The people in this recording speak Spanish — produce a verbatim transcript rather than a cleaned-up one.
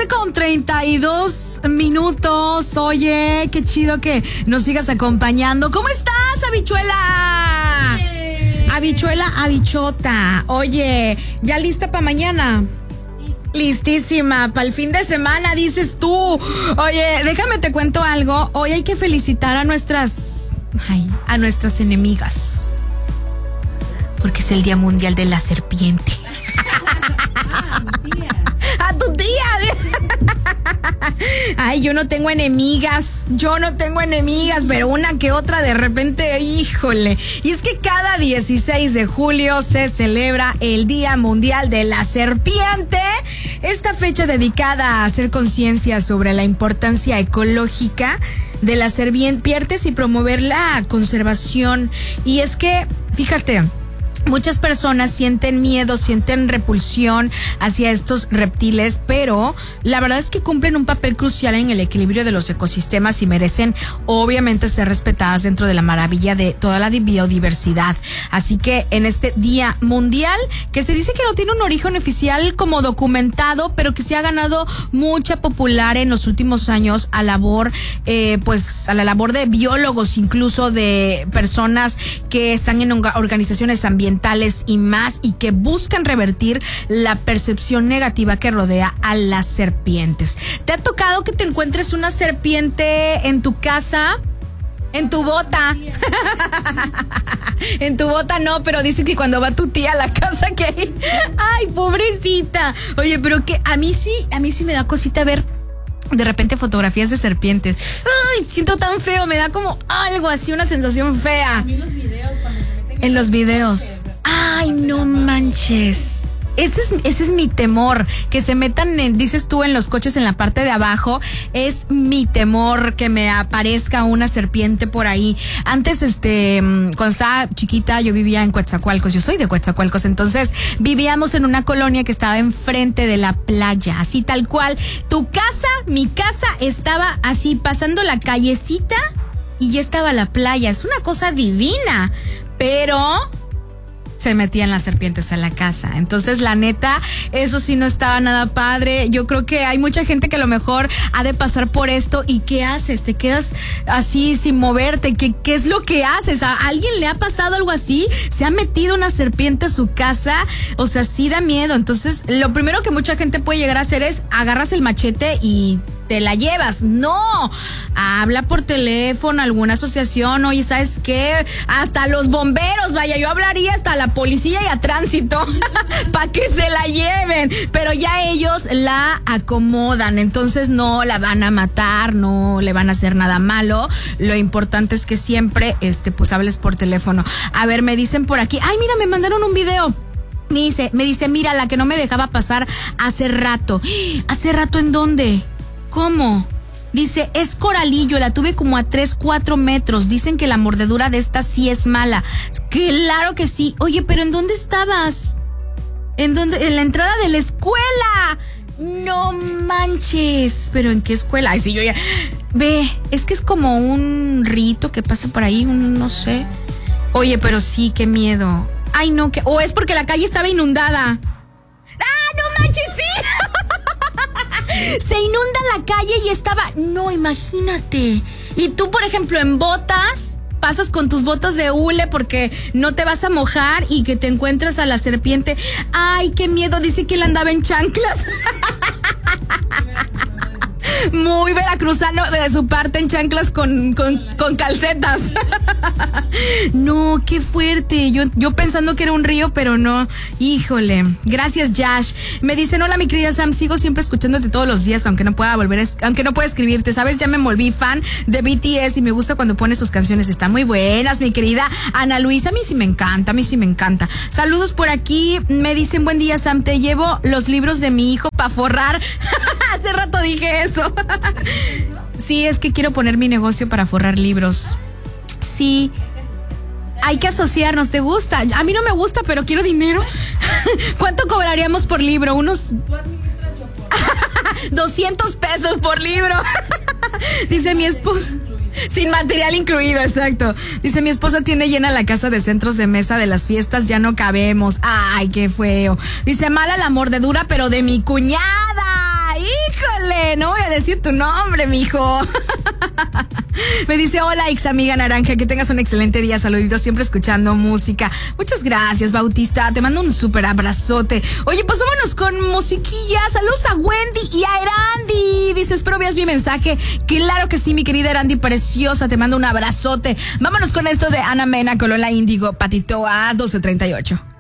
doce con treinta y dos minutos. Oye, qué chido que nos sigas acompañando. ¿Cómo estás, habichuela? Yeah. Habichuela, habichota. Oye, ¿ya lista para mañana? Listísima, para el fin de semana, dices tú. Oye, déjame te cuento algo. Hoy hay que felicitar a nuestras, ay, a nuestras enemigas. Porque es el Día Mundial de la Serpiente. Ah, mi tía. A tu tía. Ay, yo no tengo enemigas, yo no tengo enemigas, pero una que otra de repente, híjole. Y es que cada dieciséis de julio se celebra el Día Mundial de la Serpiente. Esta fecha dedicada a hacer conciencia sobre la importancia ecológica de las serpientes y promover la conservación. Y es que, fíjate, muchas personas sienten miedo, sienten repulsión hacia estos reptiles, pero la verdad es que cumplen un papel crucial en el equilibrio de los ecosistemas y merecen obviamente ser respetadas dentro de la maravilla de toda la biodiversidad. Así que en este Día Mundial, que se dice que no tiene un origen oficial como documentado, pero que se ha ganado mucha popular en los últimos años a labor, eh, pues a la labor de biólogos, incluso de personas que están en organizaciones ambientales y más, y que buscan revertir la percepción negativa que rodea a las serpientes. ¿Te ha tocado que te encuentres una serpiente en tu casa? En tu bota. En tu bota no, pero dice que cuando va tu tía a la casa que hay. Ay, pobrecita. Oye, pero que a mí sí, a mí sí me da cosita ver de repente fotografías de serpientes. Ay, siento tan feo, me da como algo así, una sensación fea. A mí los videos cuando se meten En los videos. Ay, no manches. Ese es, ese es mi temor, que se metan, en, dices tú, en los coches en la parte de abajo. Es mi temor que me aparezca una serpiente por ahí. Antes, este, cuando estaba chiquita, yo vivía en Coatzacoalcos. Yo soy de Coatzacoalcos, entonces vivíamos en una colonia que estaba enfrente de la playa, así tal cual. Tu casa, mi casa, estaba así pasando la callecita y ya estaba la playa. Es una cosa divina, pero se metían las serpientes a la casa. Entonces, la neta, eso sí no estaba nada padre. Yo creo que hay mucha gente que a lo mejor ha de pasar por esto. ¿Y qué haces? ¿Te quedas así sin moverte? ¿Qué, qué es lo que haces? ¿A alguien le ha pasado algo así? ¿Se ha metido una serpiente a su casa? O sea, sí da miedo. Entonces, lo primero que mucha gente puede llegar a hacer es agarras el machete y te la llevas. No, habla por teléfono, alguna asociación. Oye, ¿sabes qué? Hasta los bomberos, vaya, yo hablaría hasta la policía y a tránsito para que se la lleven, pero ya ellos la acomodan, entonces no la van a matar, no le van a hacer nada malo. Lo importante es que siempre este pues hables por teléfono. A ver, me dicen por aquí, ay, mira, me mandaron un video. Me dice, me dice, mira, la que no me dejaba pasar hace rato. ¿Hace rato en dónde? ¿Cómo? Dice, es coralillo, la tuve como a tres, cuatro metros. Dicen que la mordedura de esta sí es mala. Claro que sí. Oye, pero ¿en dónde estabas? ¿En dónde? En la entrada de la escuela. No manches. ¿Pero en qué escuela? Ay, sí, yo ya. Ve, es que es como un rito que pasa por ahí, un, no sé. Oye, pero sí, qué miedo. Ay, no, que. O es porque la calle estaba inundada. ¡Ah, no manches, sí! Se inunda la calle y estaba... No, imagínate. Y tú, por ejemplo, en botas, pasas con tus botas de hule porque no te vas a mojar y que te encuentras a la serpiente. Ay, qué miedo. Dice que él andaba en chanclas. Muy veracruzano de su parte, en chanclas con, con, con calcetas. No, qué fuerte. Yo, yo pensando que era un río, pero no. Híjole. Gracias, Josh. Me dicen, hola, mi querida Sam, sigo siempre escuchándote todos los días, aunque no pueda volver, a, aunque no pueda escribirte. Sabes, ya me volví fan de B T S y me gusta cuando pone sus canciones. Están muy buenas, mi querida Ana Luisa. A mí sí me encanta, a mí sí me encanta. Saludos por aquí. Me dicen, buen día, Sam, te llevo los libros de mi hijo para forrar. Hace rato dije eso. Sí, es que quiero poner mi negocio para forrar libros. Sí. Hay que asociarnos, ¿te gusta? A mí no me gusta, pero quiero dinero. ¿Cuánto cobraríamos por libro? Unos doscientos pesos por libro. Dice mi esposo. Sin material incluido, exacto. Dice, mi esposa tiene llena la casa de centros de mesa de las fiestas, ya no cabemos. Ay, qué feo. Dice, mala la mordedura, pero de mi cuñada. ¡Híjole! Ándale, no voy a decir tu nombre, mijo. Me dice, hola, ex amiga naranja, que tengas un excelente día, saluditos, siempre escuchando música. Muchas gracias, Bautista, te mando un súper abrazote. Oye, pues vámonos con musiquilla. Saludos a Wendy y a Erandi. Dice, espero veas mi mensaje. Claro que sí, mi querida Erandi preciosa, te mando un abrazote. Vámonos con esto de Ana Mena, Colola Índigo, Patito a doce treinta y ocho.